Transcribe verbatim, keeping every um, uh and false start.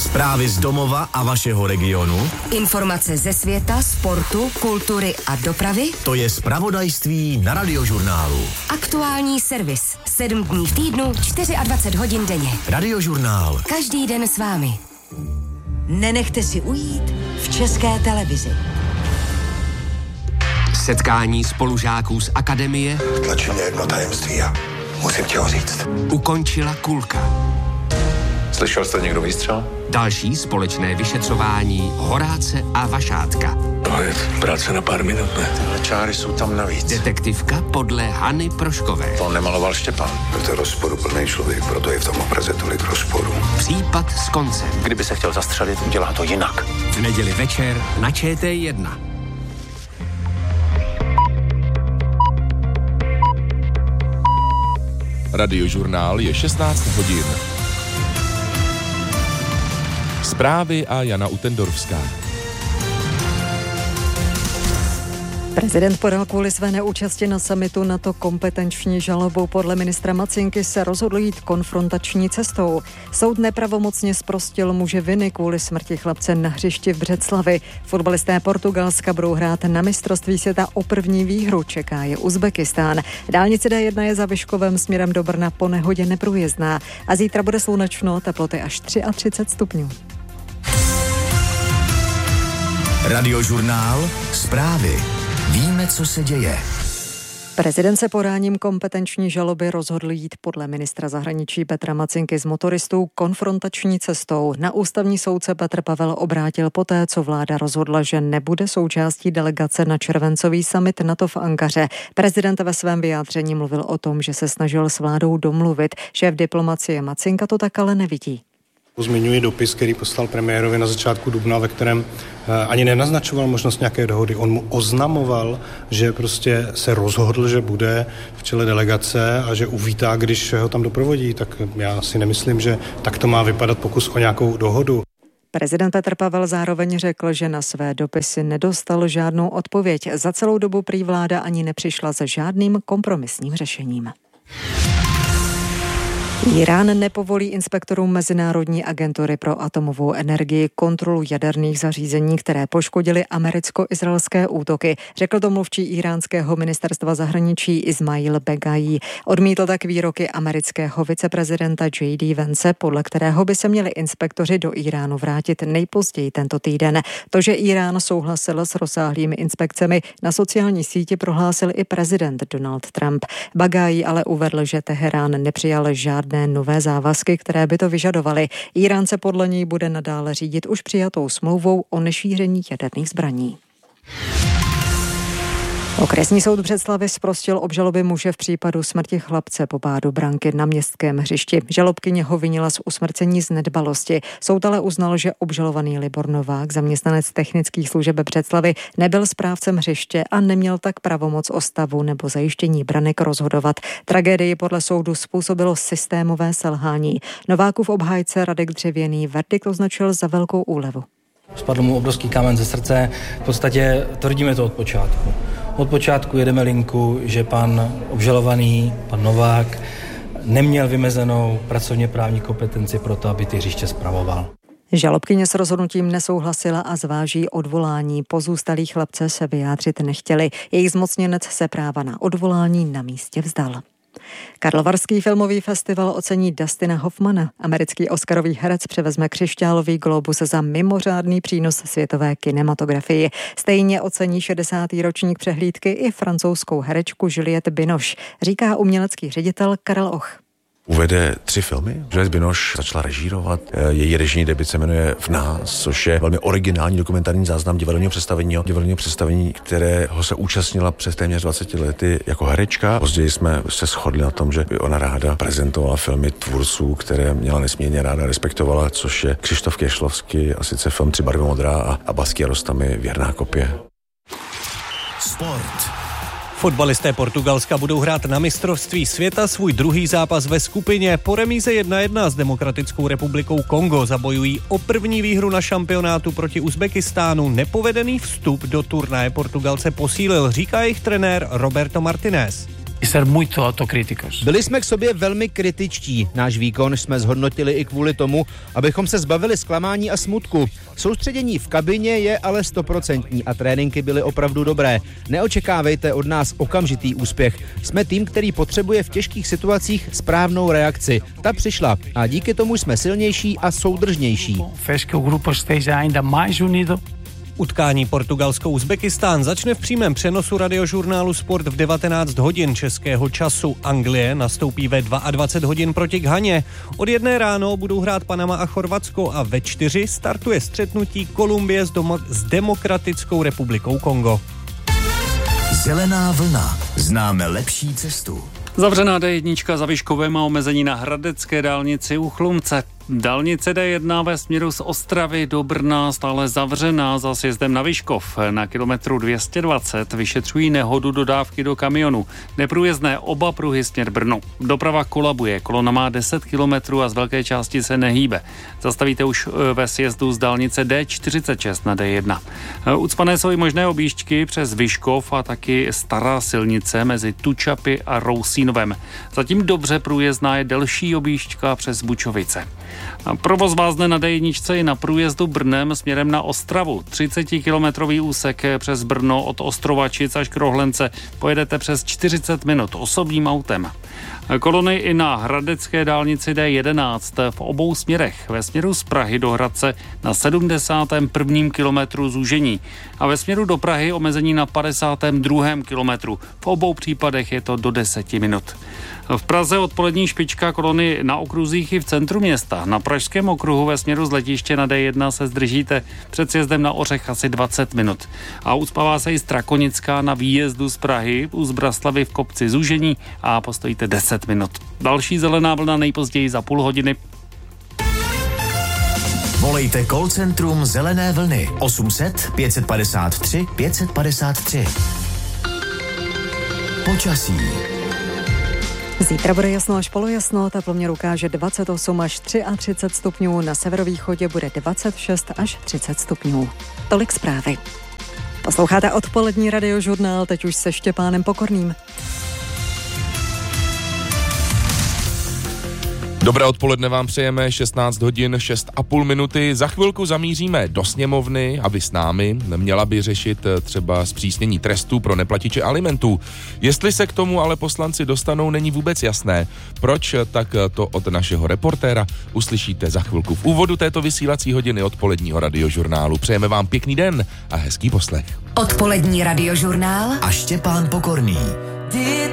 Zprávy z domova a vašeho regionu. Informace ze světa, sportu, kultury a dopravy. To je zpravodajství na Radiožurnálu. Aktuální servis. Sedm dní v týdnu, dvacet čtyři hodin denně. Radiožurnál. Každý den s vámi. Nenechte si ujít v České televizi. Setkání spolužáků z akademie tlačí mě jedno tajemství a musím ti ho říct. Ukončila kulka. Slyšel jste někdo výstřel? Další společné vyšetřování Horáce a Vašátka. To je práce na pár minut, ne? Tyhle čáry jsou tam navíc. Detektivka podle Hany Proškové. To nemaloval Štěpán. To je rozporuplný člověk, proto je v tom obraze tolik rozporu. Případ s koncem. Kdyby se chtěl zastřelit, udělá to jinak. V neděli večer na Č T jedna. Radiožurnál je šestnáct hodin. Zprávy a Jana Utendorovská. Prezident podal kvůli své neúčasti na summitu NATO kompetenční žalobu. Podle ministra Macinky se rozhodl jít konfrontační cestou. Soud nepravomocně zprostil muže viny kvůli smrti chlapce na hřišti v Břeclavi. Fotbalisté Portugalska budou hrát na mistrovství světa o první výhru. Čeká je Uzbekistán. Dálnice D jedna je za Vyškovem směrem do Brna po nehodě neprůjezdná. A zítra bude slunečno, teploty až třicet tři stupňů. Radiožurnál. Zprávy. Víme, co se děje. Prezident se podáním kompetenční žaloby rozhodl jít podle ministra zahraničí Petra Macinky s motoristou konfrontační cestou. Na ústavní soudce Petr Pavel obrátil poté, co vláda rozhodla, že nebude součástí delegace na červencový summit NATO v Ankaře. Prezident ve svém vyjádření mluvil o tom, že se snažil s vládou domluvit. Šéf diplomacie Macinka to tak ale nevidí. Zmiňuji dopis, který poslal premiérovi na začátku dubna, ve kterém ani nenaznačoval možnost nějaké dohody. On mu oznamoval, že prostě se rozhodl, že bude v čele delegace a že uvítá, když ho tam doprovodí. Tak já si nemyslím, že tak to má vypadat pokus o nějakou dohodu. Prezident Petr Pavel zároveň řekl, že na své dopisy nedostal žádnou odpověď. Za celou dobu prý vláda ani nepřišla se žádným kompromisním řešením. Irán nepovolí inspektorům Mezinárodní agentury pro atomovou energii kontrolu jaderných zařízení, které poškodily americko-izraelské útoky, řekl to mluvčí iránského ministerstva zahraničí Ismail Begaí. Odmítl tak výroky amerického viceprezidenta J D Vance, podle kterého by se měli inspektoři do Iránu vrátit nejpozději tento týden. To, že Irán souhlasil s rozsáhlými inspekcemi, na sociální síti prohlásil i prezident Donald Trump. Begaí ale uvedl, že Teherán nepřijal žádné nové závazky, které by to vyžadovaly. Irán se podle něj bude nadále řídit už přijatou smlouvou o nešíření jaderných zbraní. Okresní soud v Břeclavi zprostil obžaloby muže v případu smrti chlapce po pádu branky na městském hřišti. Žalobkyně ho vinila z usmrcení z nedbalosti. Soud ale uznal, že obžalovaný Libor Novák, zaměstnanec technických služeb Břeclavy, nebyl správcem hřiště a neměl tak pravomoc o stavu nebo zajištění branek rozhodovat. Tragédii podle soudu způsobilo systémové selhání. Novákův obhájce Radek Dřevěný verdikt označil za velkou úlevu. Spadl mu obrovský kámen ze srdce. V podstatě tvrdíme to od počátku. Od počátku jedeme linku, že pan obžalovaný, pan Novák, neměl vymezenou pracovně právní kompetenci pro to, aby ty hřiště spravoval. Žalobkyně s rozhodnutím nesouhlasila a zváží odvolání. Pozůstalí chlapce se vyjádřit nechtěli. Jejich zmocněnec se práva na odvolání na místě vzdal. Karlovarský filmový festival ocení Dustina Hoffmana. Americký oscarový herec převezme křišťálový globus za mimořádný přínos světové kinematografii. Stejně ocení šedesátý ročník přehlídky i francouzskou herečku Juliette Binoche, říká umělecký ředitel Karel Och. Uvede tři filmy. Juliette Binoche začala režírovat. Její režijní debut se jmenuje V nás, což je velmi originální dokumentární záznam divadelního představení, divadelního představení, kterého se účastnila přes téměř dvacet lety jako herečka. Později jsme se shodli na tom, že by ona ráda prezentovala filmy tvůrců, které měla nesmírně ráda respektovala, což je Křištof Kešlovský a sice film Tři barvy modrá a Abbas Kiarostami Věrná kopie. Sport. Fotbalisté Portugalska budou hrát na mistrovství světa svůj druhý zápas ve skupině. Po remíze jedna jedna s Demokratickou republikou Kongo zabojují o první výhru na šampionátu proti Uzbekistánu. Nepovedený vstup do turnaje Portugalce posílil, říká jejich trenér Roberto Martinez. Byli jsme k sobě velmi kritičtí. Náš výkon jsme zhodnotili i kvůli tomu, abychom se zbavili zklamání a smutku. Soustředění v kabině je ale stoprocentní a tréninky byly opravdu dobré. Neočekávejte od nás okamžitý úspěch. Jsme tým, který potřebuje v těžkých situacích správnou reakci. Ta přišla a díky tomu jsme silnější a soudržnější. Utkání Portugalsko-Uzbekistán začne v přímém přenosu radiožurnálu Sport v devatenáct hodin českého času. Anglie nastoupí ve dvacet dva hodin proti Ghaně. Od jedné ráno budou hrát Panama a Chorvatsko a ve čtyři startuje střetnutí Kolumbie s, doma- s Demokratickou republikou Kongo. Zelená vlna. Známe lepší cestu. Zavřená dé jedna za Vyškovem a omezení na hradecké dálnici u Chlumce. Dálnice dé jedna ve směru z Ostravy do Brna stále zavřená za sjezdem na Vyškov. Na kilometru dvě stě dvacet vyšetřují nehodu dodávky do kamionu. Neprůjezdné oba pruhy směr Brno. Doprava kolabuje, kolona má deset kilometrů a z velké části se nehýbe. Zastavíte už ve sjezdu z dálnice dé čtyřicet šest na dé jedna. Ucpané jsou i možné objížďky přes Vyškov a taky stará silnice mezi Tučapy a Rousínovem. Zatím dobře průjezdná je delší objížďka přes Bučovice. Provoz vázne na dé jedna i na průjezdu Brnem směrem na Ostravu. třicetikilometrový úsek přes Brno od Ostrovačic až k Rohlence pojedete přes čtyřicet minut osobním autem. Kolony i na hradecké dálnici dé jedenáct v obou směrech. Ve směru z Prahy do Hradce na sedmdesátém prvním kilometru zúžení a ve směru do Prahy omezení na padesátém druhém kilometru. V obou případech je to do deseti minut. V Praze odpolední špička, kolony na okruzích i v centru města. Na Pražském okruhu ve směru z letiště na dé jedna se zdržíte před sjezdem na Ořech asi dvacet minut. A ucpává se i Strakonická na výjezdu z Prahy u Zbraslavy v kopci zúžení a postojíte deset minut. Další zelená vlna nejpozději za půl hodiny. Volejte call centrum Zelené vlny osm set pět padesát tři pět padesát tři. Počasí. Zítra bude jasno až polojasno, teploměr ukáže dvacet osm až třicet tři stupňů, na severovýchodě bude dvacet šest až třicet stupňů. Tolik zprávy. Posloucháte odpolední radiožurnál, teď už se Štěpánem Pokorným. Dobré odpoledne vám přejeme, šestnáct hodin, šest a půl minuty. Za chvilku zamíříme do sněmovny, aby s námi měla by řešit třeba zpřísnění trestů pro neplatiče alimentů. Jestli se k tomu ale poslanci dostanou, není vůbec jasné. Proč, tak to od našeho reportéra uslyšíte za chvilku v úvodu této vysílací hodiny odpoledního radiožurnálu. Přejeme vám pěkný den a hezký poslech. Odpolední radiožurnál a Štěpán Pokorný.